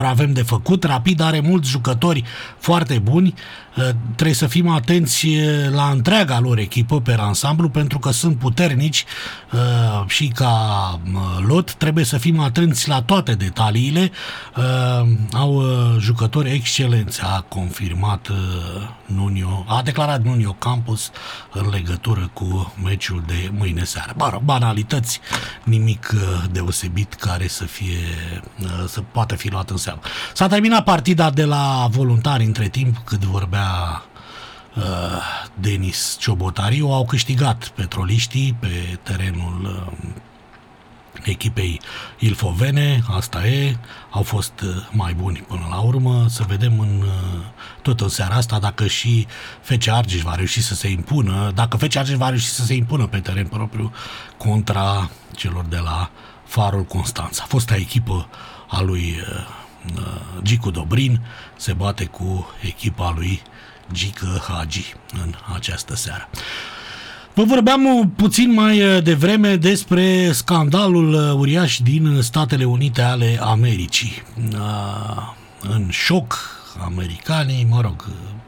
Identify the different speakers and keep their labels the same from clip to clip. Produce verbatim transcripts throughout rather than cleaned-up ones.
Speaker 1: avem de făcut. Rapid are mulți jucători foarte buni, trebuie să fim atenți la întreaga lor echipă pe ansamblu, pentru că sunt puternici și ca lot trebuie să fim atenți la toate detaliile. Au jucători excelenți, a confirmat Nuno, a declarat Nuno Campos în legătură cu meciul de mâine seară. Banalități, nimic deosebit care să fie să poată fi luat în seamă. S-a terminat partida de la Voluntari între timp, cât vorbea uh, Denis Ciobotariu. Au câștigat petroliștii pe terenul uh, echipei ilfovene, asta e, au fost uh, mai buni până la urmă. Să vedem în, uh, tot în seara asta dacă și F C Argeș va reuși să se impună, dacă F C Argeș va reuși să se impună pe teren propriu contra celor de la Farul Constanța. Fosta echipă a lui uh, Gicu Dobrin se bate cu echipa lui Gică Hagi în această seară. Vă vorbeam puțin mai devreme despre scandalul uriaș din Statele Unite ale Americii. În șoc, americanii, mă rog,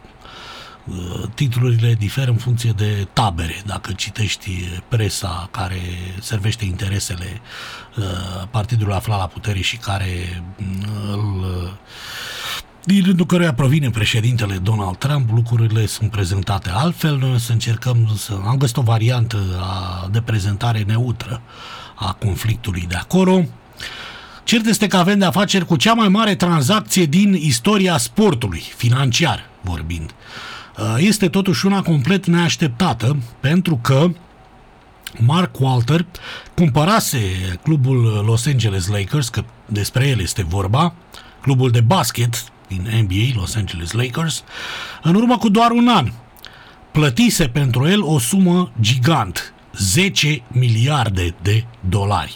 Speaker 1: titlurile diferă în funcție de tabere. Dacă citești presa care servește interesele partidului aflat la putere și care îl, din rândul căruia provine președintele Donald Trump, lucrurile sunt prezentate altfel. Noi să încercăm să... Am găsit o variantă de prezentare neutră a conflictului de acolo. Cert este că avem de afaceri cu cea mai mare tranzacție din istoria sportului, financiar vorbind. Este totuși una complet neașteptată, pentru că Mark Walter cumpărase clubul Los Angeles Lakers, că despre el este vorba, clubul de basket din N B A, Los Angeles Lakers, în urmă cu doar un an. Plătise pentru el o sumă gigant, zece miliarde de dolari.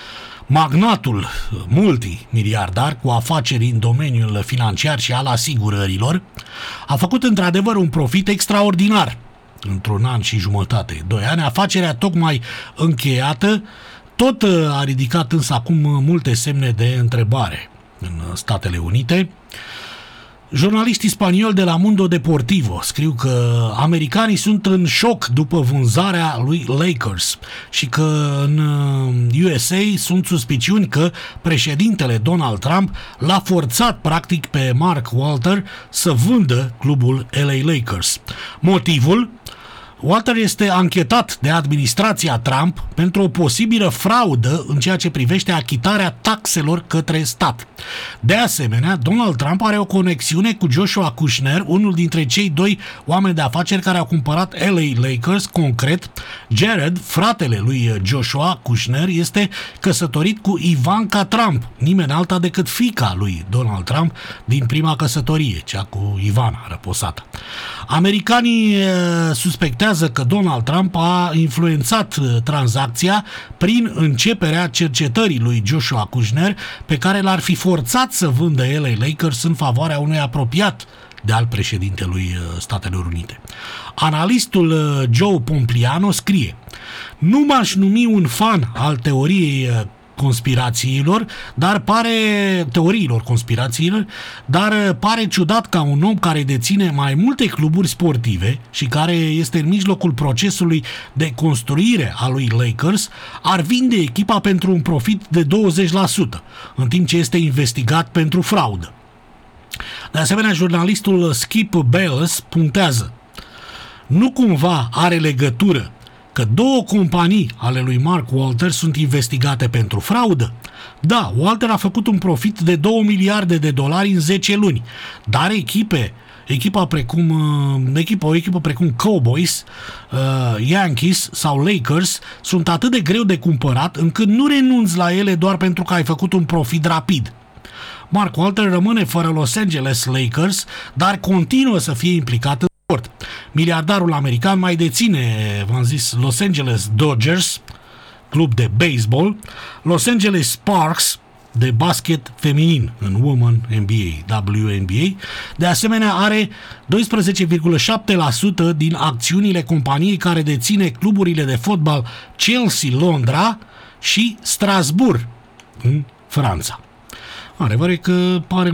Speaker 1: Magnatul multimiliardar cu afaceri în domeniul financiar și al asigurărilor a făcut într-adevăr un profit extraordinar într-un an și jumătate, doi ani. Afacerea tocmai încheiată tot a ridicat însă acum multe semne de întrebare în Statele Unite. Jurnaliștii spanioli de la Mundo Deportivo scriu că americanii sunt în șoc după vânzarea lui Lakers și că în U S A sunt suspiciuni că președintele Donald Trump l-a forțat practic pe Mark Walter să vândă clubul L A Lakers. Motivul? Walter este anchetat de administrația Trump pentru o posibilă fraudă în ceea ce privește achitarea taxelor către stat. De asemenea, Donald Trump are o conexiune cu Joshua Kushner, unul dintre cei doi oameni de afaceri care au cumpărat L A Lakers. Concret, Jared, fratele lui Joshua Kushner, este căsătorit cu Ivanka Trump, nimeni alta decât fiica lui Donald Trump din prima căsătorie, cea cu Ivana, răposată. Americanii suspectează că Donald Trump a influențat tranzacția prin începerea cercetării lui Joshua Kushner, pe care l-ar fi forțat să vândă L A Lakers în favoarea unui apropiat de al președintelui Statelor Unite. Analistul Joe Pompliano scrie: "Nu m-aș numi un fan al teoriei conspirațiilor, dar pare teoriilor conspirațiilor, dar pare ciudat ca un om care deține mai multe cluburi sportive și care este în mijlocul procesului de construire a lui Lakers ar vinde echipa pentru un profit de douăzeci la sută, în timp ce este investigat pentru fraudă." De asemenea, jurnalistul Skip Bayless punctează: "Nu cumva are legătură că două companii ale lui Mark Walter sunt investigate pentru fraudă? Da, Walter a făcut un profit de două miliarde de dolari în zece luni, dar echipe, echipa precum, echipa, o echipă precum Cowboys, uh, Yankees sau Lakers sunt atât de greu de cumpărat încât nu renunți la ele doar pentru că ai făcut un profit rapid. Mark Walter rămâne fără Los Angeles Lakers, dar continuă să fie implicat în sport. Miliardarul american mai deține, v-am zis, Los Angeles Dodgers, club de baseball, Los Angeles Sparks, de basket feminin în Women N B A, W N B A. De asemenea, are doisprezece virgulă șapte la sută din acțiunile companiei care deține cluburile de fotbal Chelsea Londra și Strasbourg în Franța. Adevărul e că pare